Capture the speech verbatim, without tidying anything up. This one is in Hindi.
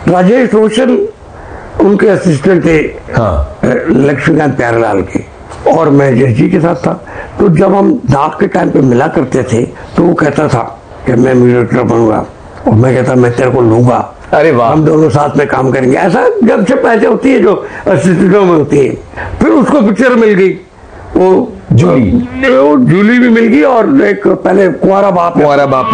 राजेश रोशन उनके असिस्टेंट थे, हाँ। लक्ष्मीकांत प्यारेलाल के, और मैं जस जी के साथ था। तो जब हम दाग के टाइम पे मिला करते थे तो वो कहता था कि मैं म्यूजिक बनूंगा, और मैं कहता मैं तेरे को लूंगा, अरे वाह, हम दोनों साथ में काम करेंगे। ऐसा जब से पैसे होती है जो असिस्टेंटों में होती है। फिर उसको पिक्चर मिल गई, वो जूली वो जूली भी मिल गई, और एक पहले कुंवारा बाप कुंवारा बाप